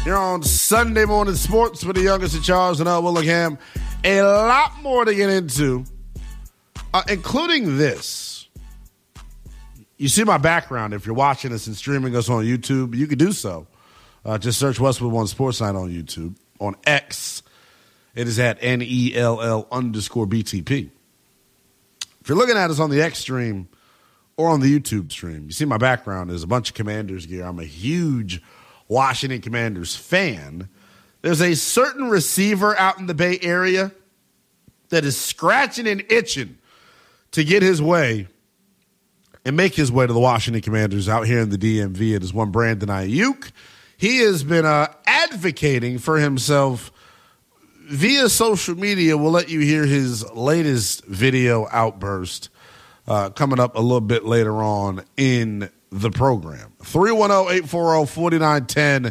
Here on Sunday Morning Sports with the youngest of Charles and L. Willingham. A lot more to get into, including this. You see my background. If you're watching us and streaming us on YouTube, you can do so. Just search Westwood One Sports Night on YouTube. On X, it is at NELL_BTP. If you're looking at us on the X stream or on the YouTube stream, you see my background is a bunch of Commanders gear. I'm a huge Washington Commanders fan. There's a certain receiver out in the Bay Area that is scratching and itching to get his way and make his way to the Washington Commanders out here in the DMV. It is one Brandon Ayuk. He has been advocating for himself via social media. We'll let you hear his latest video outburst coming up a little bit later on in the program. 310-840-4910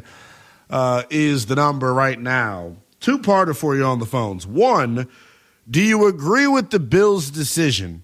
is the number right now. Two-parter for you on the phones. One, do you agree with the Bills' decision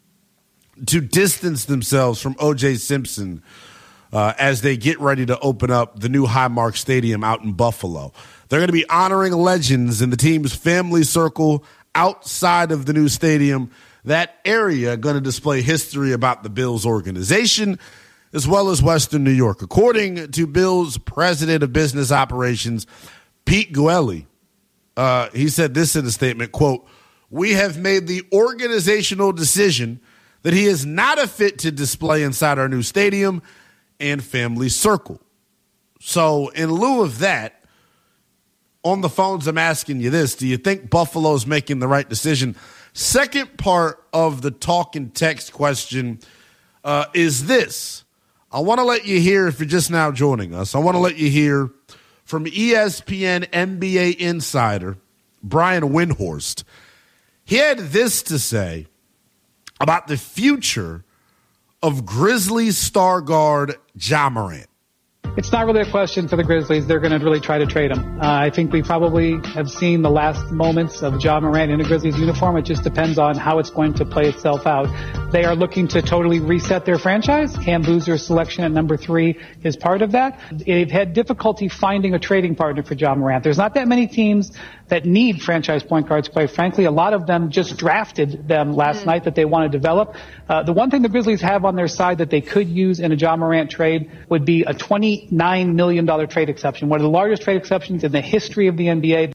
to distance themselves from O.J. Simpson as they get ready to open up the new Highmark Stadium out in Buffalo? They're going to be honoring legends in the team's family circle outside of the new stadium. That area going to display history about the Bills organization as well as Western New York. According to Bills president of business operations, Pete Guelli, he said this in a statement, quote, "We have made the organizational decision that he is not a fit to display inside our new stadium and family circle." So in lieu of that, on the phones, I'm asking you this. Do you think Buffalo's making the right decision? Second part of the talk and text question is this. I want to let you hear, if you're just now joining us, I want to let you hear from ESPN NBA insider Brian Windhorst. He had this to say about the future of Grizzlies star guard Ja Morant. It's not really a question for the Grizzlies. They're going to really try to trade him. I think we probably have seen the last moments of Ja Morant in a Grizzlies uniform. It just depends on how it's going to play itself out. They are looking to totally reset their franchise. Cam Boozer's selection at number 3 is part of that. They've had difficulty finding a trading partner for Ja Morant. There's not that many teams that need franchise point guards, quite frankly. A lot of them just drafted them last night that they want to develop. The one thing the Grizzlies have on their side that they could use in a Ja Morant trade would be a $29 million trade exception, one of the largest trade exceptions in the history of the NBA.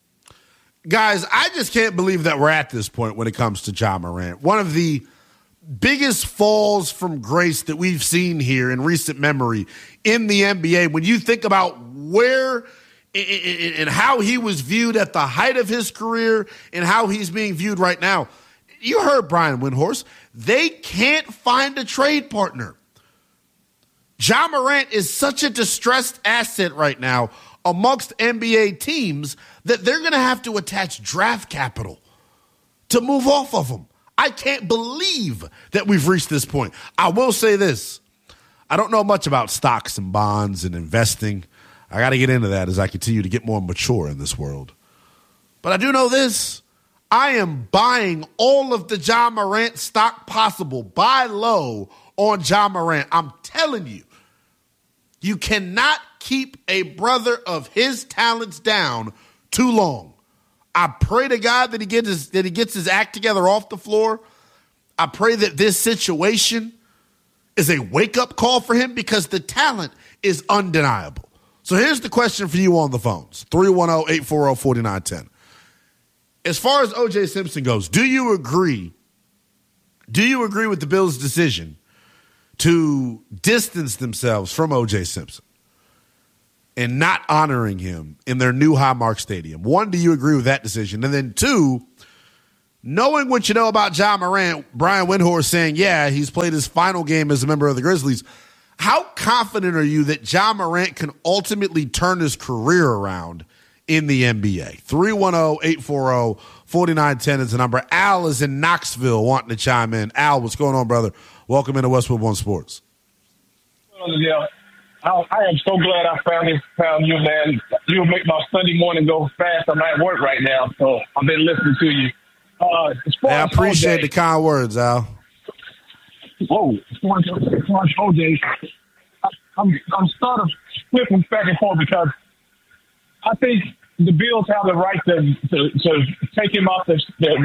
Guys, I just can't believe that we're at this point when it comes to Ja Morant. One of the biggest falls from grace that we've seen here in recent memory in the NBA. When you think about where and how he was viewed at the height of his career and how he's being viewed right now, you heard Brian Windhorst. They can't find a trade partner. Ja Morant is such a distressed asset right now amongst NBA teams that they're going to have to attach draft capital to move off of him. I can't believe that we've reached this point. I will say this. I don't know much about stocks and bonds and investing. I got to get into that as I continue to get more mature in this world. But I do know this. I am buying all of the Ja Morant stock possible. Buy low on Ja Morant. I'm telling you, you cannot keep a brother of his talents down too long. I pray to God that he gets his act together off the floor. I pray that this situation is a wake-up call for him because the talent is undeniable. So here's the question for you on the phones, 310-840-4910. As far as O.J. Simpson goes, do you agree with the Bills' decision to distance themselves from O.J. Simpson and not honoring him in their new Highmark Stadium? One, do you agree with that decision? And then two, knowing what you know about Ja Morant, Brian Windhorst saying, yeah, he's played his final game as a member of the Grizzlies. How confident are you that Ja Morant can ultimately turn his career around in the NBA? 310-840-4910 is the number. Al is in Knoxville wanting to chime in. Al, what's going on, brother? Welcome into Westwood One Sports. Yeah, I am so glad I found you, man. You'll make my Sunday morning go fast. I'm at work right now, so I've been listening to you. I appreciate the kind words, Al. Whoa, as far as OJ, I'm sort of flipping back and forth because I think the Bills have the right to take him off the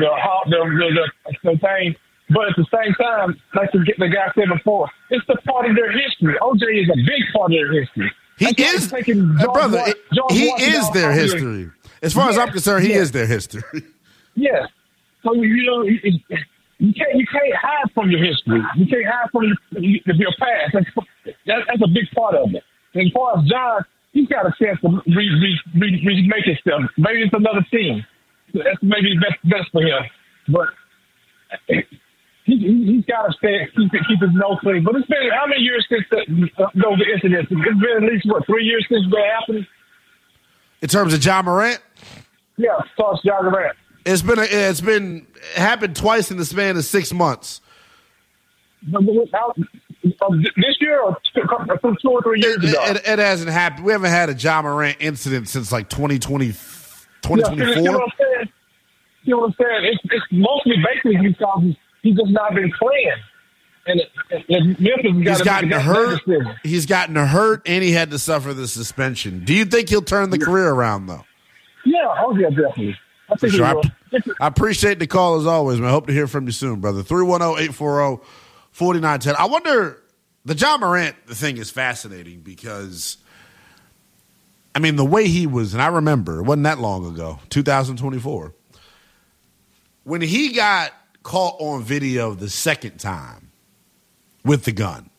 thing. But at the same time, like the guy said before, it's the part of their history. OJ is a big part of their history. He is, brother. He is their history. As far as I'm concerned, he is their history. Yes. So you can't hide from your history. You can't hide from your past. That's a big part of it. And as far as John, he's got a chance to remake himself. Maybe it's another team. That's maybe best for him. But he's got to keep his nose clean. But it's been how many years since those incidents? It's been at least 3 years since that happened. In terms of Ja Morant, yeah, starts Ja Morant. It's been happened twice in the span of 6 months. This year or 2 or 3 years ago? It hasn't happened. We haven't had a Ja Morant incident since like 2020, 2024. You know what I'm saying? You know what I'm saying? It's mostly basically because he's just not been playing. And Memphis gotten hurt. He's gotten hurt, and he had to suffer the suspension. Do you think he'll turn the career around, though? Yeah, definitely. I think he will. I appreciate the call as always, man. I hope to hear from you soon, brother. 310-840-4910. I wonder, the Ja Morant thing is fascinating because, I mean, the way he was, and I remember, it wasn't that long ago, 2024, when he got caught on video the second time with the gun.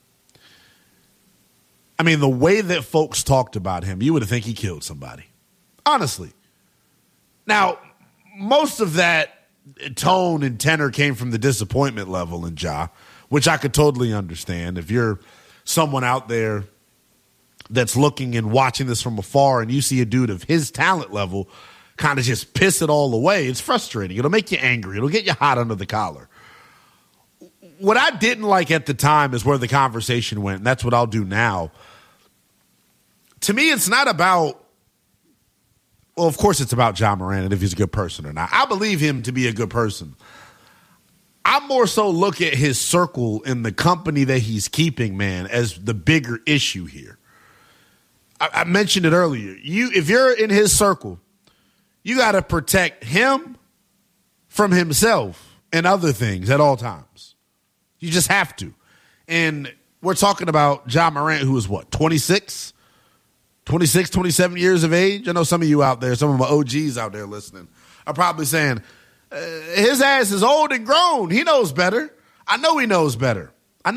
I mean, the way that folks talked about him, you would think he killed somebody. Honestly. Now, most of that tone and tenor came from the disappointment level in Ja, which I could totally understand. If you're someone out there that's looking and watching this from afar and you see a dude of his talent level kind of just piss it all away, it's frustrating. It'll make you angry. It'll get you hot under the collar. What I didn't like at the time is where the conversation went, and that's what I'll do now. To me, it's not about, well, of course it's about Ja Morant and if he's a good person or not. I believe him to be a good person. I more so look at his circle and the company that he's keeping, man, as the bigger issue here. I mentioned it earlier. If you're in his circle, you got to protect him from himself and other things at all times. You just have to. And we're talking about Ja Morant, who is what, 26, 27 years of age? I know some of you out there, some of my OGs out there listening, are probably saying, his ass is old and grown. He knows better. I know he knows better.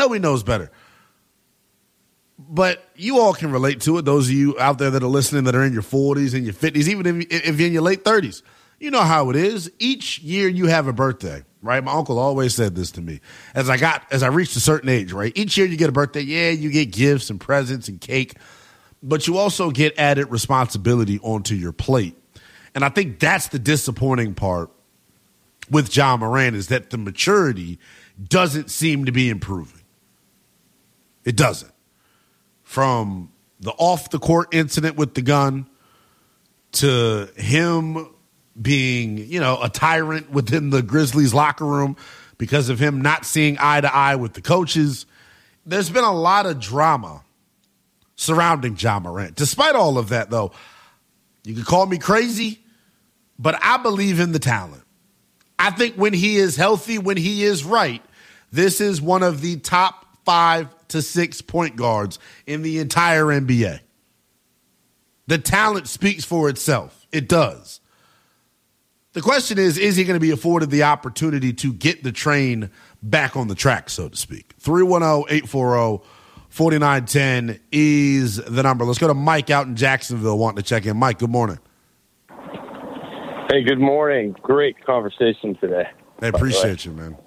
But you all can relate to it, those of you out there that are listening that are in your 40s and your 50s, even if you're in your late 30s. You know how it is. Each year you have a birthday, right? My uncle always said this to me. As I reached a certain age, right? Each year you get a birthday. Yeah, you get gifts and presents and cake, but you also get added responsibility onto your plate. And I think that's the disappointing part with Ja Morant, is that the maturity doesn't seem to be improving. It doesn't. From the off-the-court incident with the gun to him being, a tyrant within the Grizzlies locker room because of him not seeing eye to eye with the coaches, there's been a lot of drama surrounding Ja Morant. Despite all of that, though, you can call me crazy, but I believe in the talent. I think when he is healthy, when he is right, this is one of the top 5 to 6 point guards in the entire NBA. The talent speaks for itself. It does. The question is he going to be afforded the opportunity to get the train back on the track, so to speak? 310-840-4910 is the number. Let's go to Mike out in Jacksonville wanting to check in. Mike, good morning. Hey, good morning. Great conversation today. I appreciate you, man.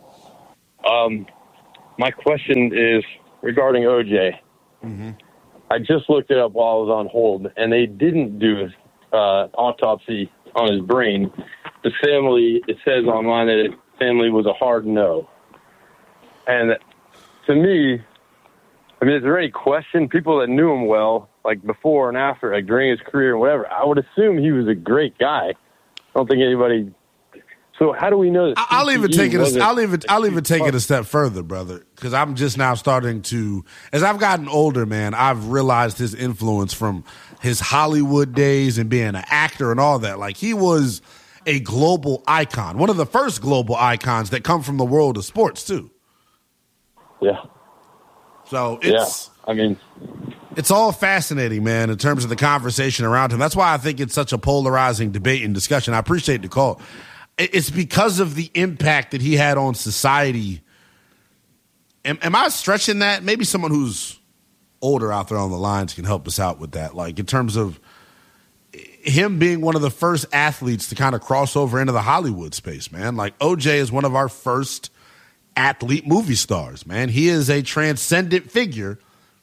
My question is regarding OJ. Mm-hmm. I just looked it up while I was on hold, and they didn't do an autopsy on his brain. The family, it says online that his family was a hard no. And to me, I mean, is there any question? People that knew him well, like before and after, like during his career and whatever, I would assume he was a great guy. I don't think anybody So how do we know that? I'll even take it a step further, brother, because I'm just now starting to, as I've gotten older, man, I've realized his influence from his Hollywood days and being an actor and all that. Like, he was a global icon, one of the first global icons that come from the world of sports too. Yeah. So it's all fascinating, man, in terms of the conversation around him. That's why I think it's such a polarizing debate and discussion. I appreciate the call. It's because of the impact that he had on society. Am I stretching that? Maybe someone who's older out there on the lines can help us out with that. Like, in terms of him being one of the first athletes to kind of cross over into the Hollywood space, man. Like, OJ is one of our first athlete movie stars, man. He is a transcendent figure.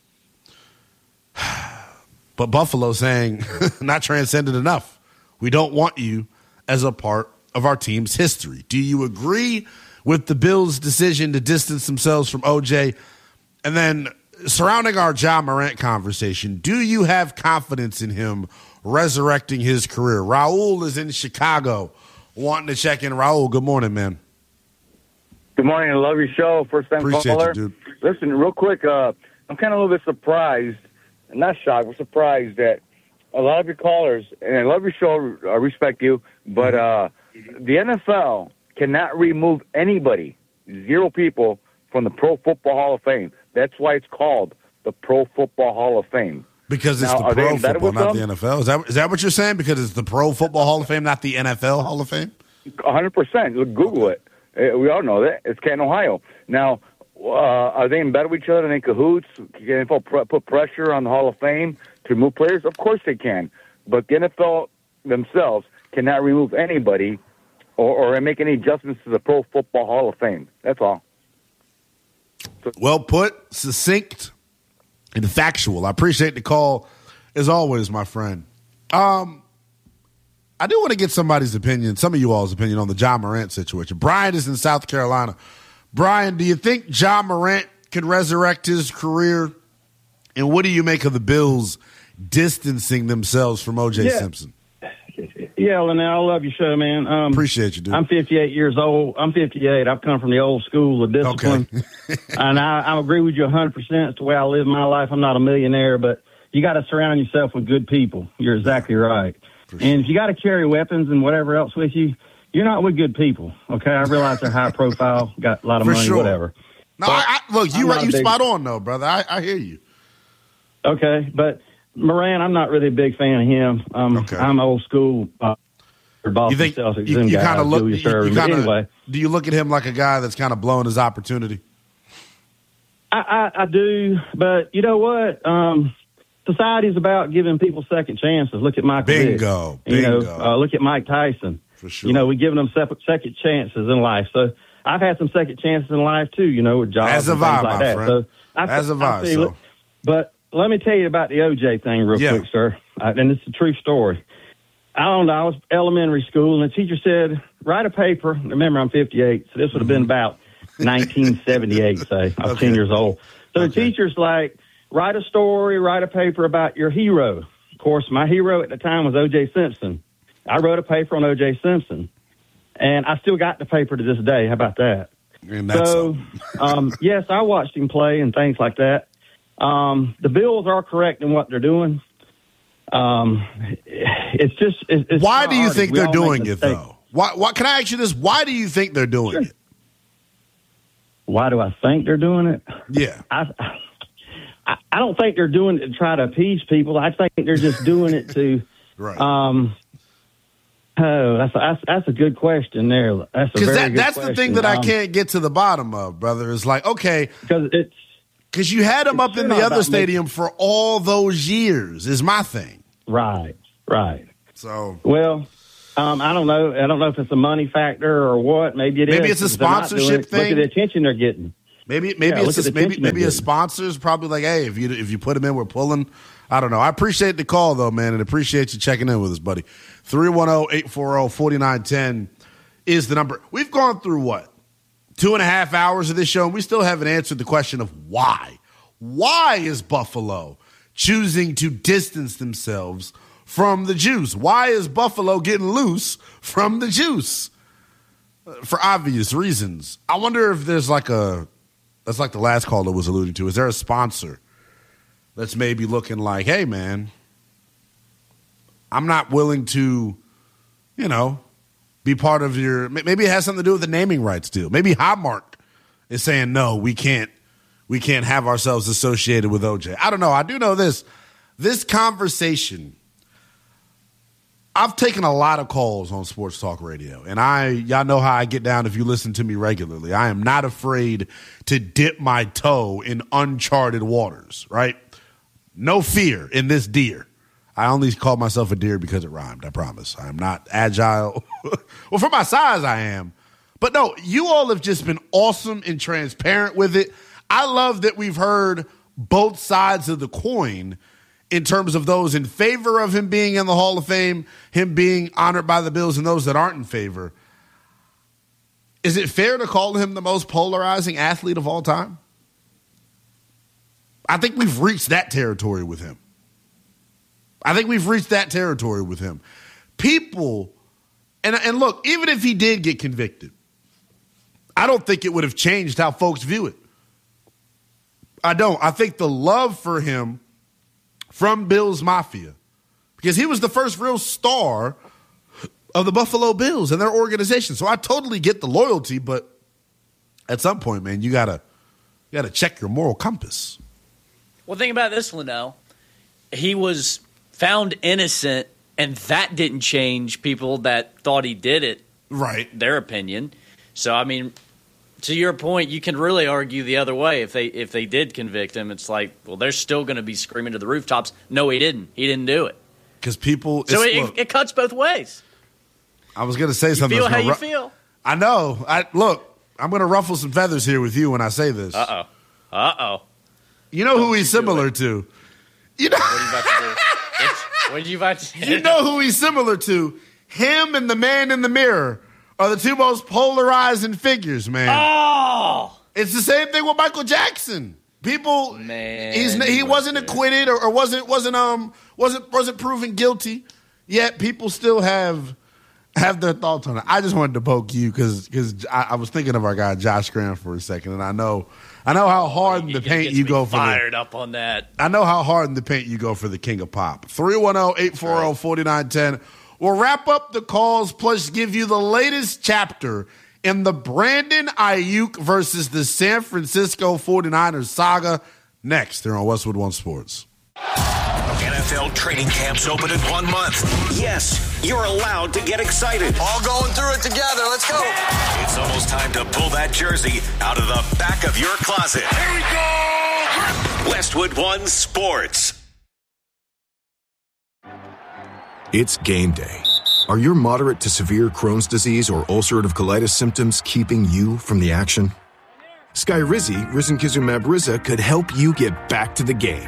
But Buffalo saying, not transcendent enough. We don't want you as a part of our team's history. Do you agree with the Bills' decision to distance themselves from OJ? And then surrounding our Ja Morant conversation, do you have confidence in him resurrecting his career? Raul is in Chicago wanting to check in. Raul, good morning, man. Good morning. I love your show. First time caller. You, dude. Listen, real quick, I'm kind of a little bit surprised, not shocked, but surprised that a lot of your callers, and I love your show, I respect you, but the NFL cannot remove anybody, 0 people, from the Pro Football Hall of Fame. That's why it's called the Pro Football Hall of Fame. Because it's the Pro Football, not the NFL. Is that what you're saying? Because it's the Pro Football Hall of Fame, not the NFL Hall of Fame? 100%. Google it. We all know that. It's Canton, Ohio. Now, are they in bed with each other? Are they in cahoots? Can the NFL put pressure on the Hall of Fame to remove players? Of course they can. But the NFL themselves cannot remove anybody or make any adjustments to the Pro Football Hall of Fame. That's all. Well put, succinct, and factual. I appreciate the call, as always, my friend. I do want to get somebody's opinion, some of you all's opinion, on the Ja Morant situation. Brian is in South Carolina. Brian, do you think Ja Morant can resurrect his career? And what do you make of the Bills distancing themselves from O.J. Simpson? Yeah, Linnell, I love your show, man. Appreciate you, dude. I'm 58 years old. I'm 58. I've come from the old school of discipline. Okay. And I agree with you 100%. It's the way I live my life. I'm not a millionaire, but you got to surround yourself with good people. You're exactly right. Sure. And if you got to carry weapons and whatever else with you, you're not with good people. Okay, I realize they're high profile, got a lot of money, whatever. No, look, you spot on though, brother. I hear you. Okay, but Morant, I'm not really a big fan of him. I'm old school. You think you kind of look? Anyway, do you look at him like a guy that's kind of blowing his opportunity? I do, but you know what? Society's about giving people second chances. Look at Michael Vick. Bingo. Look at Mike Tyson. For sure. We're giving them second chances in life. So I've had some second chances in life too. With jobs and things like that. Friend. So As have I. So. But let me tell you about the OJ thing real quick, sir. And it's a true story. I don't know. I was elementary school, and the teacher said, write a paper. Remember, I'm 58, so this would have been about 1978, say. I was 10 years old. So the teacher's like, write a story, write a paper about your hero. Of course, my hero at the time was O.J. Simpson. I wrote a paper on O.J. Simpson, and I still got the paper to this day. How about that? So, yes, I watched him play and things like that. The Bills are correct in what they're doing. It's just. It's why do you think they're doing it, though? Why? Can I ask you this? Why do you think they're doing it? Why do I think they're doing it? Yeah. I don't think they're doing it to try to appease people. I think they're just doing it to. Right. That's a good question there. That's a very good question. That's the thing that I can't get to the bottom of, brother. Is like, okay, because you had him up in the other stadium for all those years. Is my thing. Right. So well, I don't know. I don't know if it's a money factor or what. Maybe it is. Maybe it's a sponsorship thing. Look at the attention they're getting. Maybe a sponsor's probably like, hey, if you put him in, we're pulling. I don't know. I appreciate the call though, man, and appreciate you checking in with us, buddy. 310-840-4910 is the number. We've gone through what? 2.5 hours of this show, and we still haven't answered the question of why. Why is Buffalo choosing to distance themselves from the juice? Why is Buffalo getting loose from the juice? for obvious reasons. I wonder if there's that's like the last caller was alluding to. Is there a sponsor that's maybe looking like, hey, man, I'm not willing to, be part of your, maybe it has something to do with the naming rights deal. Maybe Highmark is saying, no, we can't have ourselves associated with OJ. I don't know. I do know this conversation, I've taken a lot of calls on Sports Talk Radio, and y'all know how I get down if you listen to me regularly. I am not afraid to dip my toe in uncharted waters, right? No fear in this deer. I only call myself a deer because it rhymed, I promise. I am not agile. Well, for my size, I am. But no, you all have just been awesome and transparent with it. I love that we've heard both sides of the coin in terms of those in favor of him being in the Hall of Fame, him being honored by the Bills, and those that aren't in favor. Is it fair to call him the most polarizing athlete of all time? I think we've reached that territory with him. People, and look, even if he did get convicted, I don't think it would have changed how folks view it. I don't. I think the love for him from Bills Mafia, because he was the first real star of the Buffalo Bills and their organization. So I totally get the loyalty, but at some point, man, you gotta check your moral compass. Well, think about this, Linnell. He was found innocent, and that didn't change people that thought he did it. Right. Their opinion. So, I mean, to your point, you can really argue the other way. If they did convict him, it's like, well, they're still going to be screaming to the rooftops, no, he didn't. He didn't do it. Because people... So it cuts both ways. I was going to say something. You feel how you feel. I know. Look, I'm going to ruffle some feathers here with you when I say this. Uh-oh. You know who he's similar to? You know... What are you about to do? What are you about to do? You know who he's similar to? Him and the man in the mirror are the two most polarizing figures, man. Oh! It's the same thing with Michael Jackson. People, he wasn't acquitted or wasn't proven guilty, yet people still have their thoughts on it. I just wanted to poke you because I was thinking of our guy Josh Graham for a second, and I know how hard in the paint you go for fired up on that. I know how hard in the paint you go for the King of Pop. 310-840-4910. We'll wrap up the calls, plus give you the latest chapter in the Brandon Ayuk versus the San Francisco 49ers saga next here on Westwood One Sports. NFL training camps open in 1 month. Yes, you're allowed to get excited. All going through it together. Let's go. It's almost time to pull that jersey out of the back of your closet. Here we go. Westwood One Sports. It's game day. Are your moderate to severe Crohn's disease or ulcerative colitis symptoms keeping you from the action? Skyrizi, risankizumab Riza, could help you get back to the game.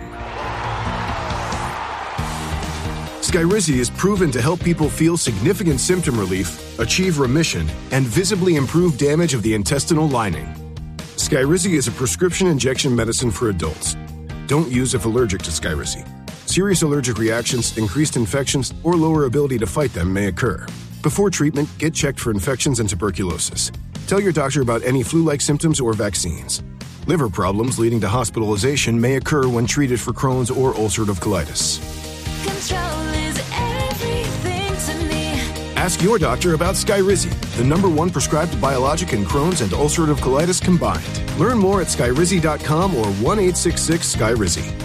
Skyrizi is proven to help people feel significant symptom relief, achieve remission, and visibly improve damage of the intestinal lining. Skyrizi is a prescription injection medicine for adults. Don't use if allergic to Skyrizi. Serious allergic reactions, increased infections, or lower ability to fight them may occur. Before treatment, get checked for infections and tuberculosis. Tell your doctor about any flu-like symptoms or vaccines. Liver problems leading to hospitalization may occur when treated for Crohn's or ulcerative colitis. Control is everything to me. Ask your doctor about Skyrizi, the #1 prescribed biologic in Crohn's and ulcerative colitis combined. Learn more at skyrizi.com or 1-866-SKYRIZI.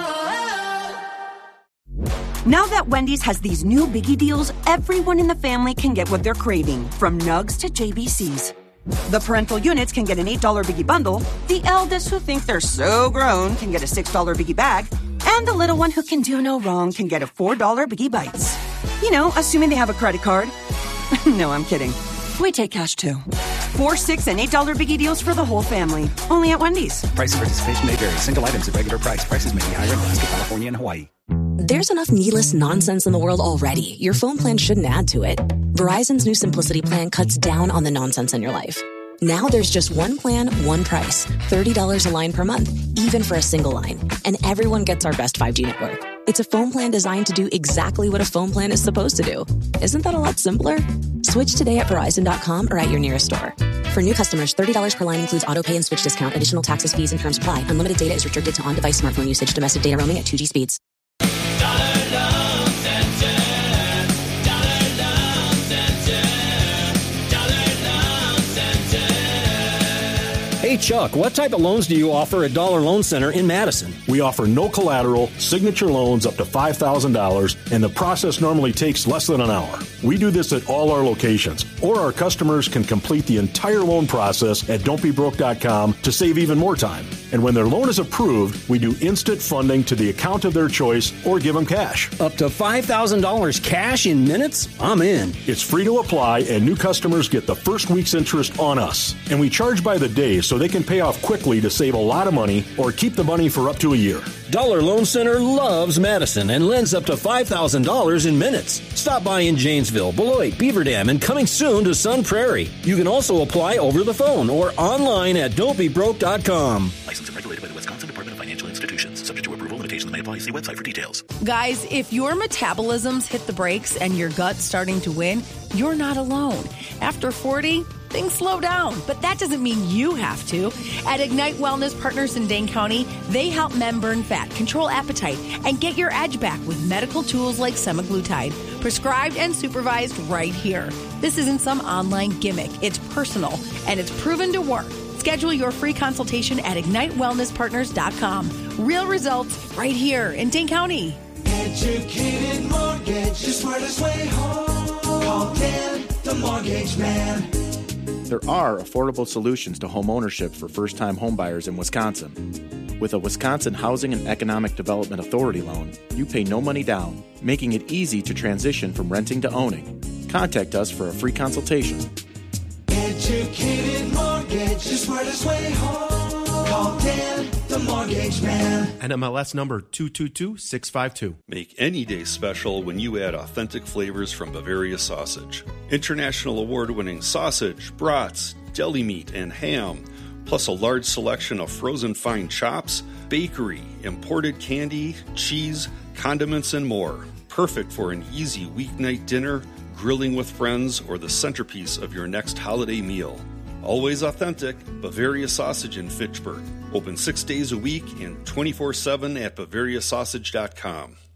Now that Wendy's has these new biggie deals, everyone in the family can get what they're craving, from nugs to JBCs. The parental units can get an $8 biggie bundle, the eldest who think they're so grown can get a $6 biggie bag, and the little one who can do no wrong can get a $4 biggie bites. You know, assuming they have a credit card. No, I'm kidding. We take cash too. 4, 6, and $8 biggie deals for the whole family. Only at Wendy's. Price and participation may vary. Single items at regular price. Prices may be higher in Alaska, California, and Hawaii. There's enough needless nonsense in the world already. Your phone plan shouldn't add to it. Verizon's new Simplicity plan cuts down on the nonsense in your life. Now there's just one plan, one price. $30 a line per month, even for a single line. And everyone gets our best 5G network. It's a phone plan designed to do exactly what a phone plan is supposed to do. Isn't that a lot simpler? Switch today at Verizon.com or at your nearest store. For new customers, $30 per line includes auto pay and switch discount. Additional taxes, fees, and terms apply. Unlimited data is restricted to on-device smartphone usage. Domestic data roaming at 2G speeds. Hey, Chuck, what type of loans do you offer at Dollar Loan Center in Madison? We offer no collateral, signature loans up to $5,000, and the process normally takes less than an hour. We do this at all our locations, or our customers can complete the entire loan process at don'tbebroke.com to save even more time. And when their loan is approved, we do instant funding to the account of their choice or give them cash. Up to $5,000 cash in minutes? I'm in. It's free to apply, and new customers get the first week's interest on us. And we charge by the day so they can pay off quickly to save a lot of money or keep the money for up to a year. Dollar Loan Center loves Madison and lends up to $5,000 in minutes. Stop by in Janesville, Beloit, Beaver Dam, and coming soon to Sun Prairie. You can also apply over the phone or online at don'tbebroke.com. Licensed and regulated by the Wisconsin Department of Financial Institutions. Subject to approval, limitations may apply. See website for details. Guys, if your metabolism's hit the brakes and your gut's starting to win, you're not alone. After 40, things slow down, but that doesn't mean you have to. At Ignite Wellness Partners in Dane County, they help men burn fat, control appetite, and get your edge back with medical tools like semaglutide, prescribed and supervised right here. This isn't some online gimmick. It's personal, and it's proven to work. Schedule your free consultation at IgniteWellnessPartners.com. Real results right here in Dane County. Educated Mortgage, the smartest way home. Call Dan, the Mortgage Man. There are affordable solutions to home ownership for first-time homebuyers in Wisconsin. With a Wisconsin Housing and Economic Development Authority loan, you pay no money down, making it easy to transition from renting to owning. Contact us for a free consultation. Educated Mortgage, the smartest way home. Call Dan, the Mortgage Man. NMLS number 222652. Make any day special when you add authentic flavors from Bavaria Sausage. International award-winning sausage, brats, deli meat, and ham, plus a large selection of frozen fine chops, bakery, imported candy, cheese, condiments, and more. Perfect for an easy weeknight dinner, grilling with friends, or the centerpiece of your next holiday meal. Always authentic, Bavaria Sausage in Fitchburg. Open 6 days a week and 24/7 at BavariaSausage.com.